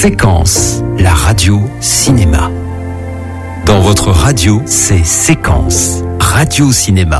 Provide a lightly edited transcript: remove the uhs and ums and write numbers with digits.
Séquence, la radio cinéma. Dans votre radio, c'est Séquence, radio cinéma.